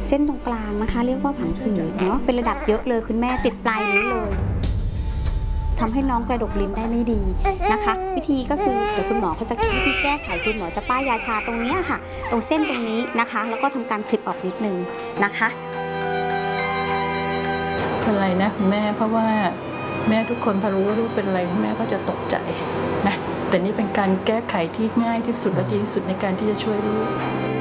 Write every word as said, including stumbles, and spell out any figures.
เส้นตรงกลางนะคะเรียกว่าผังผืดเนาะเป็นระดับเยอะเลยคุณแม่ติดปลายนิ้วเลยทำให้น้องกระดกลิ้นได้ไม่ดีนะคะวิธีก็คือเดี๋ยวคุณหมอเขาจะวิธีแก้ไขคุณหมอจะป้ายยาชาตรงนี้ค่ะตรงเส้นตรงนี้นะคะแล้วก็ทำการคลิปออกนิดนึงนะคะเป็นไรนะคุณแม่เพราะว่าแม่ทุกคนพอรู้ว่าลูกเป็นอะไรคุณแม่ก็จะตกใจนะแต่นี่เป็นการแก้ไขที่ง่ายที่สุดและดีที่สุดในการที่จะช่วยลูก